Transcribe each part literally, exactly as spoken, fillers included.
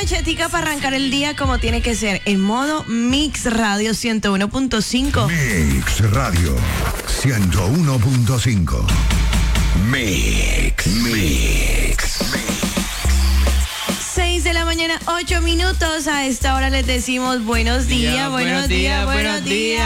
bachatica para arrancar el día como tiene que ser, en modo Mix Radio ciento uno punto cinco. Mix Radio ciento uno punto cinco. Mix, Mix, seis de la mañana, ocho minutos. A esta hora les decimos buenos días, Día, buenos días, buenos días.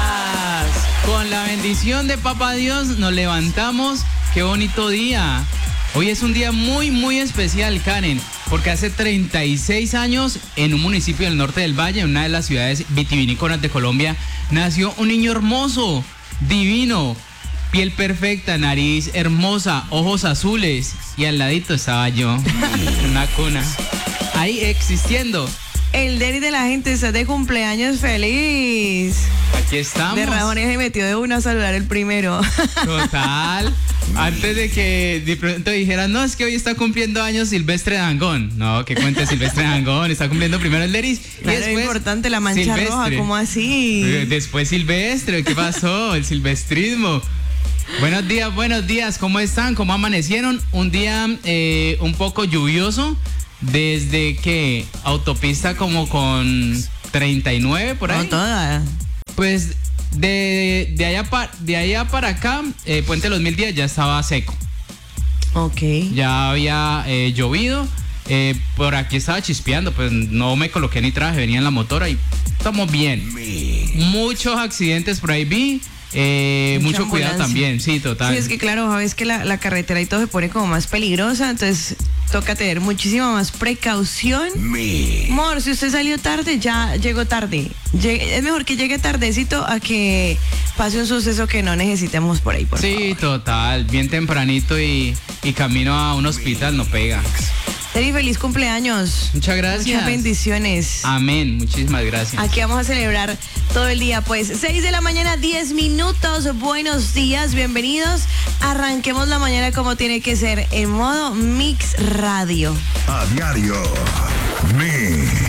Con la bendición de Papá Dios nos levantamos. Qué bonito día. Hoy es un día muy, muy especial, Karen, porque hace treinta y seis años, en un municipio del norte del Valle, en una de las ciudades vitivinícolas de Colombia, nació un niño hermoso, divino, piel perfecta, nariz hermosa, ojos azules, y al ladito estaba yo, en una cuna, ahí existiendo. El Derry de la gente está de cumpleaños feliz. Aquí estamos. De rajones se metió de uno a saludar el primero. Total. Antes de que de pronto dijeran, no, es que hoy está cumpliendo años Silvestre Dangond. No, que cuente Silvestre Dangond, está cumpliendo primero el Derry. Claro, es importante la mancha Silvestre roja, ¿cómo así? Después Silvestre, ¿qué pasó? El silvestrismo. Buenos días, buenos días, ¿cómo están? ¿Cómo amanecieron? Un día eh, un poco lluvioso, desde que autopista como con treinta y nueve por ahí. No toda. Pues de, de, allá, pa, de allá para acá, eh, Puente Los Mil Días ya estaba seco. Ok. Ya había eh, llovido. Eh, por aquí estaba chispeando, pues no me coloqué ni traje, venía en la motora y estamos bien. Muchos accidentes por ahí vi. Eh, mucho cuidado también, sí, total. Sí, es que claro, sabes que la, la carretera y todo se pone como más peligrosa, entonces toca tener muchísima más precaución. Amor, si usted salió tarde, ya llegó tarde. Llegue, es mejor que llegue tardecito a que pase un suceso que no necesitemos por ahí, por sí, favor. Sí, total, bien tempranito y, y camino a un hospital no pega. Terry, feliz cumpleaños. Muchas gracias. Muchas bendiciones. Amén, muchísimas gracias. Aquí vamos a celebrar todo el día, pues seis de la mañana, diez minutos. Buenos días, bienvenidos. Arranquemos la mañana como tiene que ser, en modo Mix Radio. A diario, Mix.